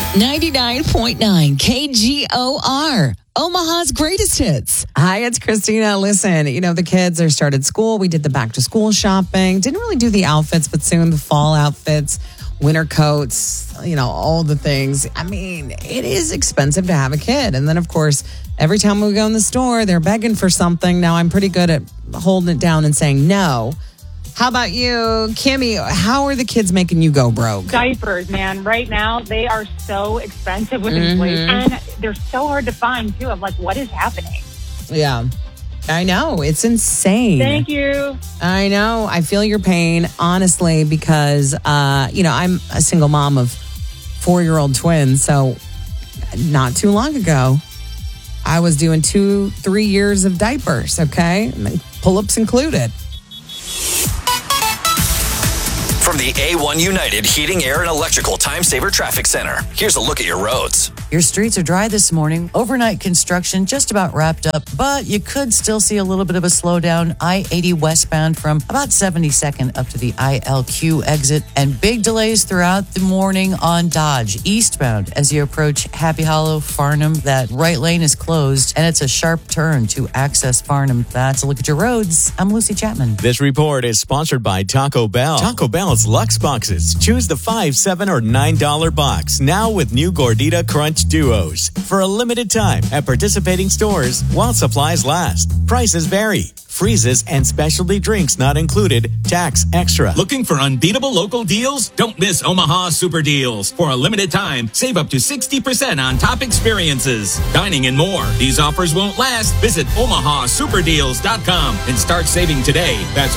99.9 KGOR, Omaha's greatest hits. Hi, it's Christina. Listen, the kids are started school. We did the back to school shopping. Didn't really do the outfits, but soon the fall outfits, winter coats, all the things. I mean, it is expensive to have a kid. And then, of course, every time we go in the store, they're begging for something. Now, I'm pretty good at holding it down and saying no. How about you, Kimmy? How are the kids making you go broke? Diapers, man. Right now, they are so expensive with inflation. They're so hard to find, too. I'm like, what is happening? Yeah, I know. It's insane. Thank you. I know. I feel your pain, honestly, because, I'm a single mom of 4-year-old twins. So not too long ago, I was doing 2-3 years of diapers, okay? Pull-ups included. From the A1 United Heating, Air, and Electrical Time Saver Traffic Center, here's a look at your roads. Your streets are dry this morning. Overnight construction just about wrapped up, but you could still see a little bit of a slowdown. I-80 westbound from about 72nd up to the ILQ exit, and big delays throughout the morning on Dodge eastbound as you approach Happy Hollow, Farnham. That right lane is closed, and it's a sharp turn to access Farnham. That's a look at your roads. I'm Lucy Chapman. This report is sponsored by Taco Bell. Taco Bell's Luxe Boxes. Choose the $5, $7, or $9 box. Now with new Gordita Crunch Duos. For a limited time at participating stores while supplies last. Prices vary. Freezes and specialty drinks not included. Tax extra. Looking for unbeatable local deals? Don't miss Omaha Super Deals. For a limited time, save up to 60% on top experiences, dining, and more. These offers won't last. Visit OmahaSuperDeals.com and start saving today. That's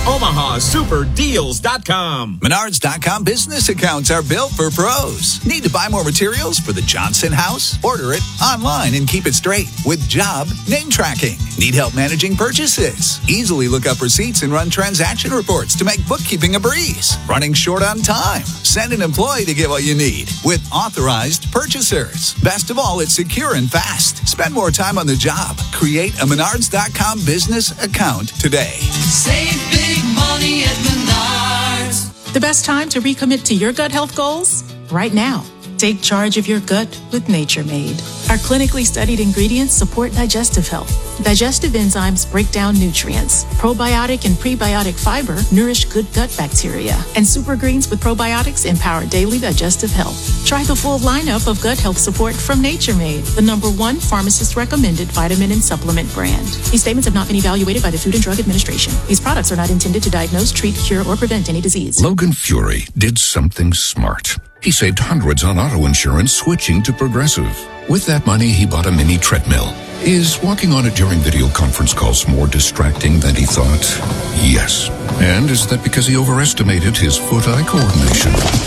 OmahaSuperDeals.com. Menards.com business accounts are built for pros. Need to buy more materials for the Johnson house? Order it online and keep it straight with job name tracking. Need help managing purchases? Easily look up receipts and run transaction reports to make bookkeeping a breeze. Running short on time? Send an employee to get what you need with authorized purchasers. Best of all, it's secure and fast. Spend more time on the job. Create a Menards.com business account today. Save big money at Menards. The best time to recommit to your gut health goals? Right now. Take charge of your gut with Nature Made. Our clinically studied ingredients support digestive health. Digestive enzymes break down nutrients. Probiotic and prebiotic fiber nourish good gut bacteria. And super greens with probiotics empower daily digestive health. Try the full lineup of gut health support from Nature Made, the #1 pharmacist-recommended vitamin and supplement brand. These statements have not been evaluated by the Food and Drug Administration. These products are not intended to diagnose, treat, cure, or prevent any disease. Logan Fury did something smart. He saved hundreds on auto insurance switching to Progressive. With that money, he bought a mini treadmill. Is walking on it during video conference calls more distracting than he thought? Yes. And is that because he overestimated his foot-eye coordination?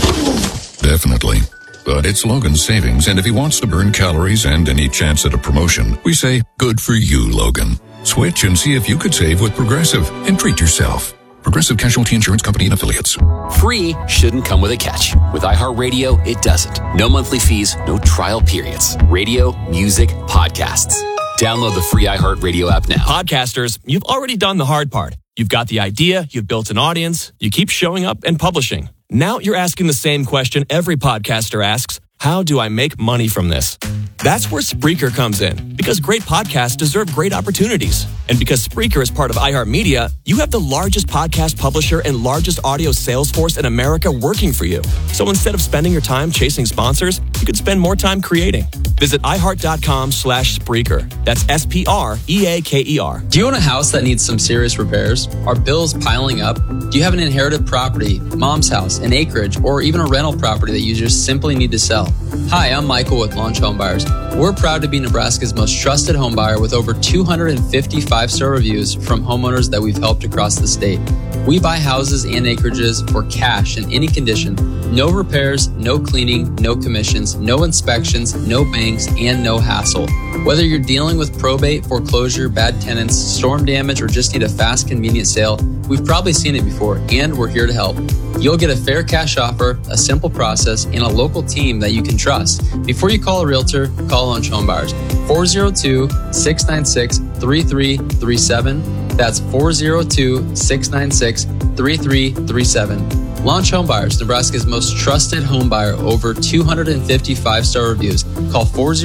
Definitely. But it's Logan's savings, and if he wants to burn calories and any chance at a promotion, we say, good for you, Logan. Switch and see if you could save with Progressive and treat yourself. Progressive Casualty Insurance Company and Affiliates. Free shouldn't come with a catch. With iHeartRadio, it doesn't. No monthly fees, no trial periods. Radio, music, podcasts. Download the free iHeartRadio app now. Podcasters, you've already done the hard part. You've got the idea, you've built an audience, you keep showing up and publishing. Now you're asking the same question every podcaster asks: how do I make money from this? That's where Spreaker comes in, because great podcasts deserve great opportunities. And because Spreaker is part of iHeartMedia, you have the largest podcast publisher and largest audio sales force in America working for you. So instead of spending your time chasing sponsors, you could spend more time creating. Visit iHeart.com/Spreaker. That's SPREAKER. Do you own a house that needs some serious repairs? Are bills piling up? Do you have an inherited property, mom's house, an acreage, or even a rental property that you just simply need to sell? Hi, I'm Michael with Launch Home Buyers. We're proud to be Nebraska's most trusted home buyer with over 250 5-star reviews from homeowners that we've helped across the state. We buy houses and acreages for cash in any condition. No repairs, no cleaning, no commissions, no inspections, no banks, and no hassle. Whether you're dealing with probate, foreclosure, bad tenants, storm damage, or just need a fast, convenient sale, we've probably seen it before, and we're here to help. You'll get a fair cash offer, a simple process, and a local team that you can trust. Before you call a realtor, call Launch Home Buyers. 402-696-3337 That's 402-696-3337. Launch Homebuyers, Nebraska's most trusted homebuyer. Over 250 5-star reviews. Call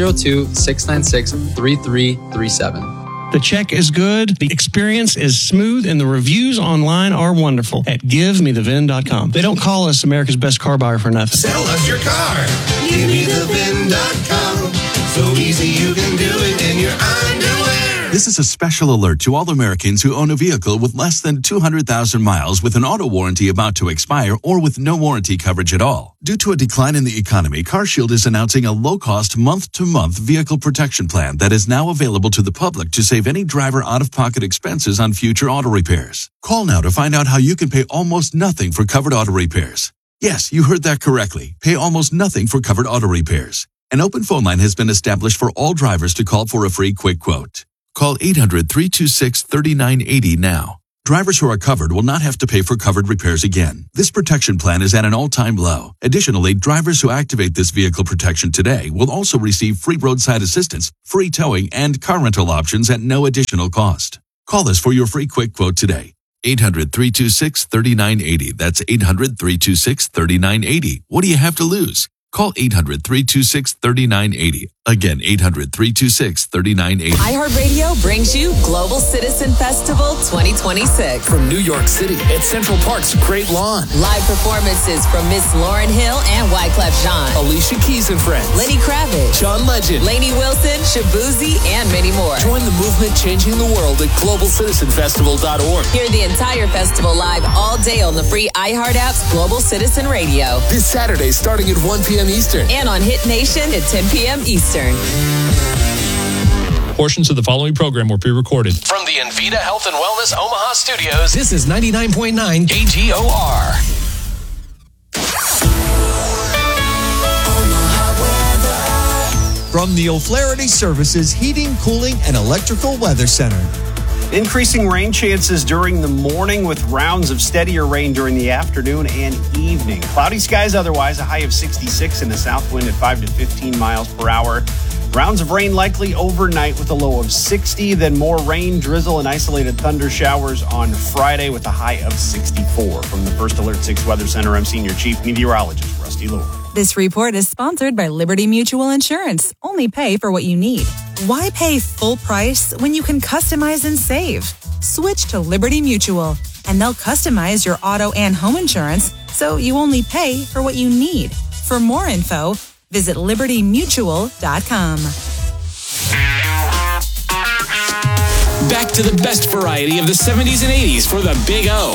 402-696-3337. The check is good, the experience is smooth, and the reviews online are wonderful at GiveMeTheVin.com. They don't call us America's best car buyer for nothing. Sell us your car. GiveMeTheVin.com. So easy you can do it in your underwear. This is a special alert to all Americans who own a vehicle with less than 200,000 miles with an auto warranty about to expire or with no warranty coverage at all. Due to a decline in the economy, CarShield is announcing a low-cost month-to-month vehicle protection plan that is now available to the public to save any driver out-of-pocket expenses on future auto repairs. Call now to find out how you can pay almost nothing for covered auto repairs. Yes, you heard that correctly. Pay almost nothing for covered auto repairs. An open phone line has been established for all drivers to call for a free quick quote. Call 800-326-3980 now. Drivers who are covered will not have to pay for covered repairs again. This protection plan is at an all-time low. Additionally, drivers who activate this vehicle protection today will also receive free roadside assistance, free towing, and car rental options at no additional cost. Call us for your free quick quote today. 800-326-3980. That's 800-326-3980. What do you have to lose? Call 800-326-3980. Again, 800-326-3980. iHeartRadio brings you Global Citizen Festival 2026. From New York City at Central Park's Great Lawn. Live performances from Miss Lauryn Hill and Wyclef Jean. Alicia Keys and Friends. Lenny Kravitz. John Legend. Lainey Wilson, Shabuzi, and many more. Join the movement changing the world at globalcitizenfestival.org. Hear the entire festival live all day on the free iHeart app's Global Citizen Radio. This Saturday starting at 1 p.m. Eastern. And on Hit Nation at 10 p.m. Eastern. Portions of the following program were pre-recorded. From the Envita Health and Wellness Omaha Studios, this is 99.9 KGOR. From the O'Flaherty Services Heating, Cooling, and Electrical Weather Center. Increasing rain chances during the morning with rounds of steadier rain during the afternoon and evening. Cloudy skies otherwise, a high of 66 and a south wind at 5 to 15 miles per hour. Rounds of rain likely overnight with a low of 60. Then more rain, drizzle, and isolated thunder showers on Friday with a high of 64. From the First Alert 6 Weather Center, I'm Senior Chief Meteorologist Rusty Lord. This report is sponsored by Liberty Mutual Insurance. Only pay for what you need. Why pay full price when you can customize and save? Switch to Liberty Mutual, and they'll customize your auto and home insurance so you only pay for what you need. For more info, visit libertymutual.com. Back to the best variety of the 70s and 80s for the Big O.